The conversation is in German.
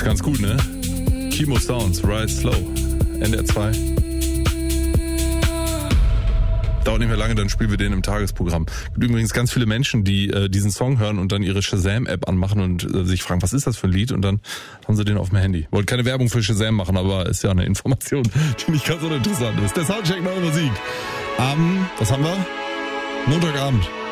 ganz gut, ne? Kimo Sounds, Ride Slow, NDR 2. Dauert nicht mehr lange, dann spielen wir den im Tagesprogramm. Es gibt übrigens ganz viele Menschen, die diesen Song hören und dann ihre Shazam-App anmachen und sich fragen, was ist das für ein Lied? Und dann haben sie den auf dem Handy. Wollte keine Werbung für Shazam machen, aber ist ja eine Information, die nicht ganz uninteressant ist. Der Soundcheck, neue Musik. Was haben wir? Montagabend.